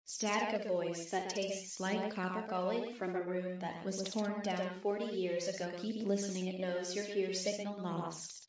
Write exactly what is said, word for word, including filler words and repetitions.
Static a voice that tastes like copper calling from a room that was torn down forty years ago. Keep listening, it knows you're here. Signal lost.